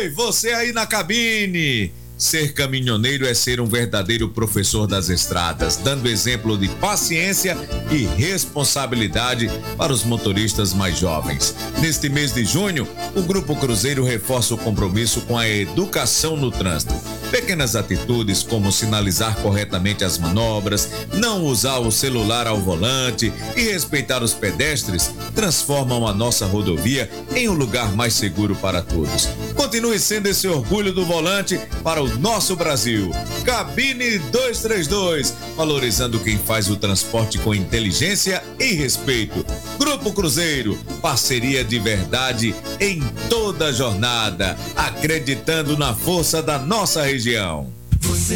Oi, você aí na cabine! Ser caminhoneiro é ser um verdadeiro professor das estradas, dando exemplo de paciência e responsabilidade para os motoristas mais jovens. Neste mês de junho, o Grupo Cruzeiro reforça o compromisso com a educação no trânsito. Pequenas atitudes como sinalizar corretamente as manobras, não usar o celular ao volante e respeitar os pedestres transformam a nossa rodovia em um lugar mais seguro para todos. Continue sendo esse orgulho do volante para o nosso Brasil. Cabine 232, valorizando quem faz o transporte com inteligência e respeito. Grupo Cruzeiro, parceria de verdade em toda a jornada, acreditando na força da nossa região.